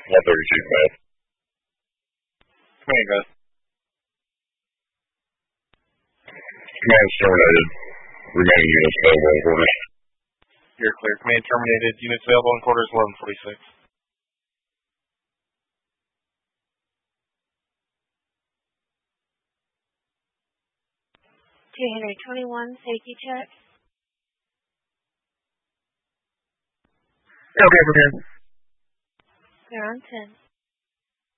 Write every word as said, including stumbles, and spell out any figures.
one thirty-two, command. Command, guys. Command's terminated. Remaining units available in quarters. You're clear. Command terminated. Units available in quarters eleven forty-six. two twenty-one, safety check. Okay, we're good. Clear on ten.